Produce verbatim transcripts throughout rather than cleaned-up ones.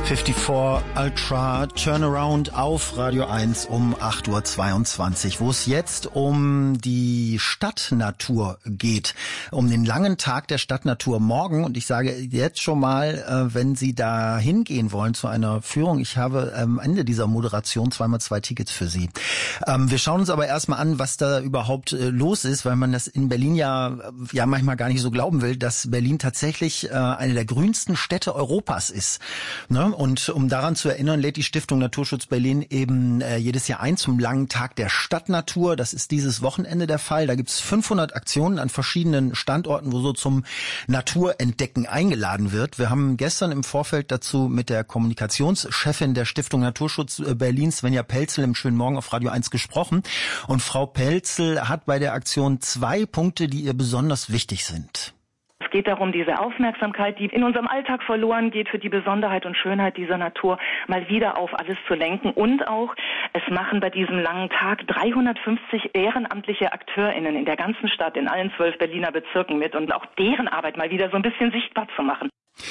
vierundfünfzig Ultra Turnaround auf Radio eins um acht Uhr zweiundzwanzig, wo es jetzt um die Stadtnatur geht, um den langen Tag der Stadtnatur morgen. Und ich sage jetzt schon mal, wenn Sie da hingehen wollen zu einer Führung, ich habe am Ende dieser Moderation zweimal zwei Tickets für Sie. Wir schauen uns aber erstmal an, was da überhaupt los ist, weil man das in Berlin ja, ja manchmal gar nicht so glauben will, dass Berlin tatsächlich eine der grünsten Städte Europas ist. Ne? Und um daran zu erinnern, lädt die Stiftung Naturschutz Berlin eben äh, jedes Jahr ein zum langen Tag der Stadtnatur. Das ist dieses Wochenende der Fall. Da gibt's fünfhundert Aktionen an verschiedenen Standorten, wo so zum Naturentdecken eingeladen wird. Wir haben gestern im Vorfeld dazu mit der Kommunikationschefin der Stiftung Naturschutz Berlin, Svenja Pelzel, im schönen Morgen auf Radio eins gesprochen. Und Frau Pelzel hat bei der Aktion zwei Punkte, die ihr besonders wichtig sind. Es geht darum, diese Aufmerksamkeit, die in unserem Alltag verloren geht, für die Besonderheit und Schönheit dieser Natur mal wieder auf alles zu lenken. Und auch, es machen bei diesem langen Tag dreihundertfünfzig ehrenamtliche AkteurInnen in der ganzen Stadt, in allen zwölf Berliner Bezirken mit, und auch deren Arbeit mal wieder so ein bisschen sichtbar zu machen.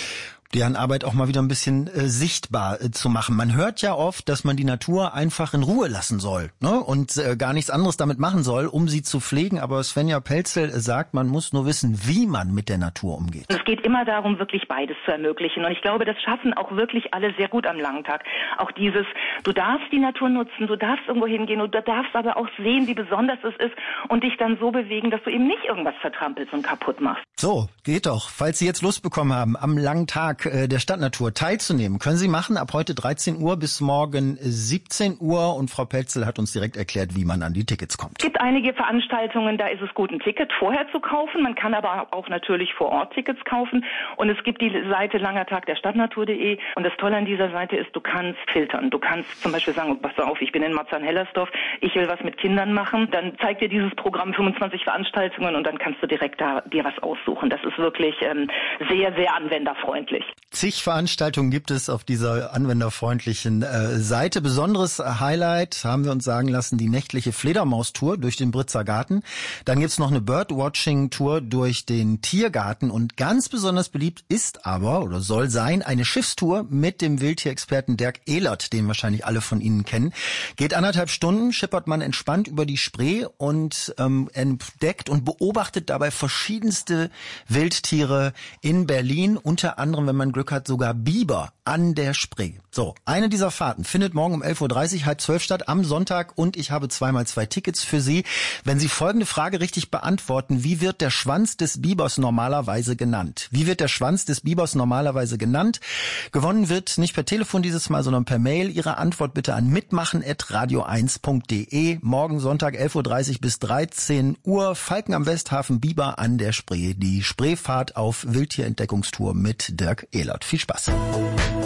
Deren Arbeit auch mal wieder ein bisschen äh, sichtbar äh, zu machen. Man hört ja oft, dass man die Natur einfach in Ruhe lassen soll, ne? Und äh, gar nichts anderes damit machen soll, um sie zu pflegen. Aber Svenja Pelzel sagt, man muss nur wissen, wie man mit der Natur umgeht. Es geht immer darum, wirklich beides zu ermöglichen. Und ich glaube, das schaffen auch wirklich alle sehr gut am langen Tag. Auch dieses, du darfst die Natur nutzen, du darfst irgendwo hingehen und du darfst aber auch sehen, wie besonders es ist und dich dann so bewegen, dass du eben nicht irgendwas vertrampelst und kaputt machst. So, geht doch. Falls Sie jetzt Lust bekommen haben, am langen Tag der Stadtnatur teilzunehmen, können Sie machen, ab heute dreizehn Uhr bis morgen siebzehn Uhr. Und Frau Pelzel hat uns direkt erklärt, wie man an die Tickets kommt. Es gibt einige Veranstaltungen, da ist es gut, ein Ticket vorher zu kaufen. Man kann aber auch natürlich vor Ort Tickets kaufen. Und es gibt die Seite langertag der stadtnatur punkt de. Und das Tolle an dieser Seite ist, du kannst filtern. Du kannst zum Beispiel sagen, pass auf, ich bin in Marzahn-Hellersdorf, ich will was mit Kindern machen. Dann zeigt dir dieses Programm fünfundzwanzig Veranstaltungen und dann kannst du direkt da dir was aussuchen. Das ist wirklich ähm, sehr, sehr anwenderfreundlich. Zig Veranstaltungen gibt es auf dieser anwenderfreundlichen äh, Seite. Besonderes Highlight, haben wir uns sagen lassen, die nächtliche Fledermaustour durch den Britzer Garten. Dann gibt's noch eine Birdwatching-Tour durch den Tiergarten. Und ganz besonders beliebt ist aber, oder soll sein, eine Schiffstour mit dem Wildtierexperten Dirk Ehlert, den wahrscheinlich alle von Ihnen kennen. Geht anderthalb Stunden, schippert man entspannt über die Spree und ähm, entdeckt und beobachtet dabei verschiedenste Wildtiere in Berlin. Unter anderem, wenn man Glück hat, sogar Biber an der Spree. So, eine dieser Fahrten findet morgen um elf Uhr dreißig, halb zwölf statt, am Sonntag, und ich habe zweimal zwei Tickets für Sie. Wenn Sie folgende Frage richtig beantworten: Wie wird der Schwanz des Bibers normalerweise genannt? Wie wird der Schwanz des Bibers normalerweise genannt? Gewonnen wird nicht per Telefon dieses Mal, sondern per Mail. Ihre Antwort bitte an mitmachen at radio eins punkt de. Morgen Sonntag elf Uhr dreißig bis dreizehn Uhr. Falken am Westhafen, Biber an der Spree. Die Spreefahrt auf Wildtierentdeckungstour mit Dirk Ehlert. Viel Spaß.